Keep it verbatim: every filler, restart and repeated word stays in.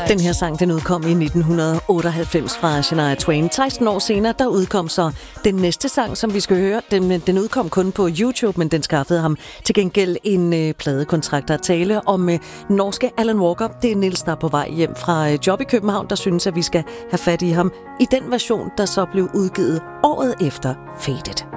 Den her sang, den udkom i nitten otteoghalvfems fra Shania Twain. seksten år senere, der udkom så den næste sang, som vi skal høre. Den, den udkom kun på YouTube, men den skaffede ham til gengæld en øh, pladekontrakt at tale om øh, norske Alan Walker. Det er Niels, der er på vej hjem fra øh, job i København, der synes, at vi skal have fat i ham i den version, der så blev udgivet året efter Faded.